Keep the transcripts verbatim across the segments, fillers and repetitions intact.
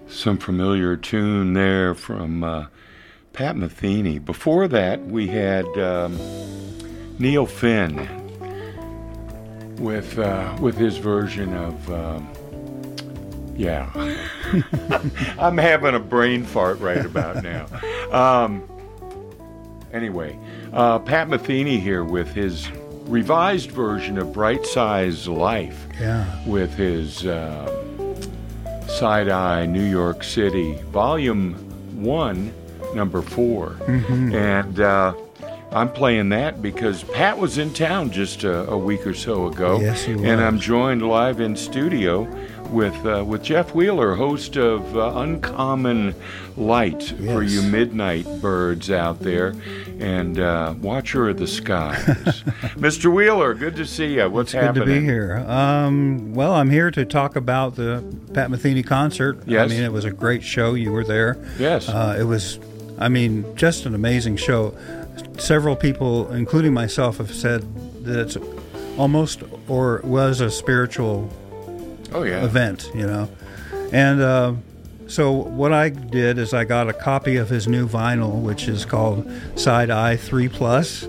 Some familiar tune there from uh, Pat Metheny. Before that, we had um, Neil Finn with uh, with his version of um, yeah. I'm having a brain fart right about now. Um, anyway, uh, Pat Metheny here with his revised version of Bright Size Life. Yeah. With his uh, Side-Eye New York City, Volume One, Number Four, Mm-hmm. and uh, I'm playing that because Pat was in town just a, a week or so ago. Yes, he was. And I'm joined live in studio with uh, with Jeff Wheeler, host of uh, Uncommon Light, Yes. for you midnight birds out there, and uh, watcher of the skies. Mister Wheeler, good to see you. What's It's happening? good to be here. Um, well, I'm here to talk about the Pat Metheny concert. Yes. I mean, it was a great show. You were there. Yes. Uh, it was, I mean, just an amazing show. Several people, including myself, have said that it's almost or was a spiritual Oh yeah. event, you know. And uh, so what I did is I got a copy of his new vinyl, which is called Side-Eye three plus.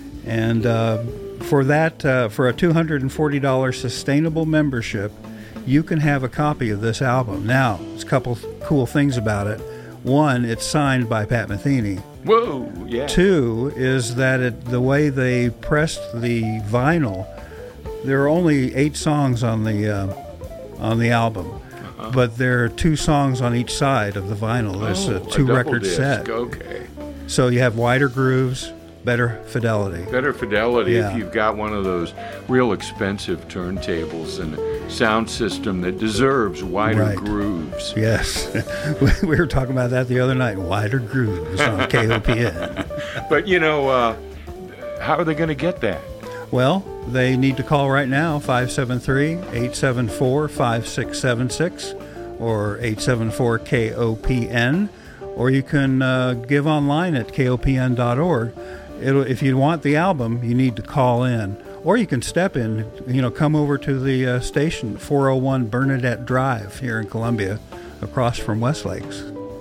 And uh, for that, uh, for a two hundred forty dollars sustainable membership, you can have a copy of this album. Now, there's a couple cool things about it. One, it's signed by Pat Metheny. Whoa, yeah. Two is that it, the way they pressed the vinyl, there are only eight songs on the uh, on the album, uh-huh. but there are two songs on each side of the vinyl. There's oh, a two a record disc. set. Okay. So you have wider grooves, better fidelity. Better fidelity Yeah. if you've got one of those real expensive turntables and a sound system that deserves wider Right. grooves. Yes, we were talking about that the other night. Wider grooves on K O P N. But you know, uh, how are they going to get that? Well, they need to call right now, five seven three, eight seven four, five six seven six or eight seven four K O P N, or you can uh, give online at K O P N dot org. It'll, if you want the album, you need to call in, or you can step in, you know, come over to the uh, station, four oh one Bernadette Drive here in Columbia, across from Westlakes.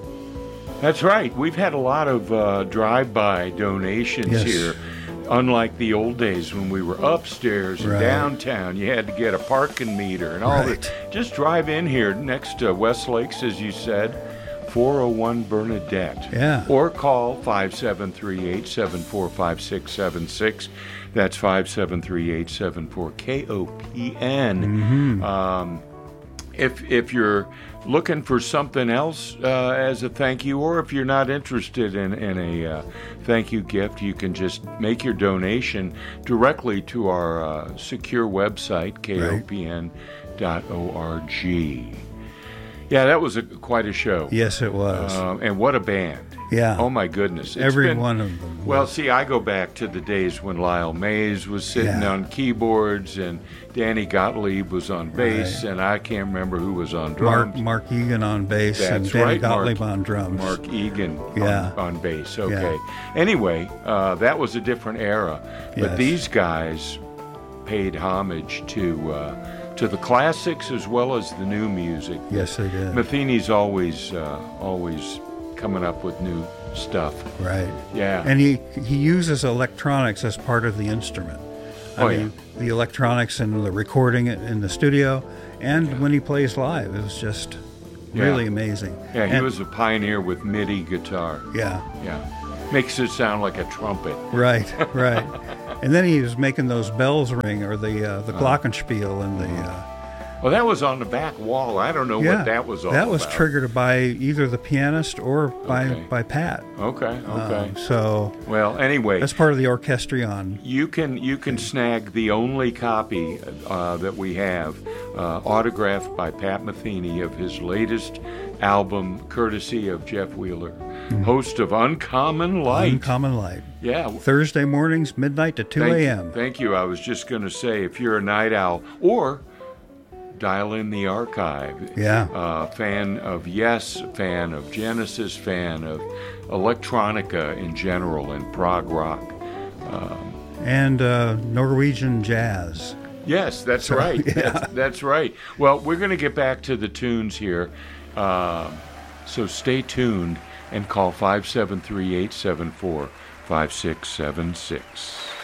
That's right. We've had a lot of uh, drive-by donations Yes. here. Unlike the old days when we were upstairs and Right. downtown, you had to get a parking meter and all Right. that. Just drive in here next to Westlakes, as you said, four oh one Bernadette. Yeah. Or call five seven three, eight seven four, five six seven six. That's five seven three, eight seven four K O P N. Mm-hmm. Um, if if you're looking for something else uh, as a thank you, or if you're not interested in, in a uh, thank you gift, you can just make your donation directly to our uh, secure website, K O P N dot org. Yeah, that was a, quite a show. Yes, it was. Um, and what a band. Yeah. Oh, my goodness. It's Every been- one of them. Well, was. see, I go back to the days when Lyle Mays was sitting Yeah. on keyboards and Danny Gottlieb was on bass, Right. and I can't remember who was on Mark drums. Mark Egan on bass and That's Danny right, Gottlieb Mark- on drums. Mark Egan Yeah. on, on bass. Okay. Anyway, uh, that was a different era. But Yes. these guys paid homage to uh, to the classics as well as the new music. Yes, they did. Metheny's always uh, always coming up with new stuff. Right. Yeah. And he he uses electronics as part of the instrument. I Oh, mean, the electronics and the recording it in the studio, and when he plays live, it was just Yeah. really amazing. Yeah, he And- was a pioneer with MIDI guitar. Yeah. Yeah. Makes it sound like a trumpet. Right. Right. And then he was making those bells ring, or the uh, the glockenspiel, and the uh, Well, that was on the back wall. I don't know yeah, what that was all that was about. triggered by either the pianist or by Okay. by Pat. Okay, okay. Um, so well, anyway, that's part of the orchestrion. you can you can snag the only copy uh, that we have, uh, autographed by Pat Metheny, of his latest album, courtesy of Jeff Wheeler, host of Uncommon Light. Uncommon Light. Yeah. Thursday mornings, midnight to two Thank- a.m. Thank you. I was just going to say, if you're a night owl, or dial in the archive. Yeah. Uh, fan of Yes, fan of Genesis, fan of electronica in general and prog rock. Um, And uh, Norwegian jazz. yes, that's So, right. yeah. That's, that's right. Well, we're going to get back to the tunes here. Uh, so stay tuned and call five seven three, eight seven four, five six seven six.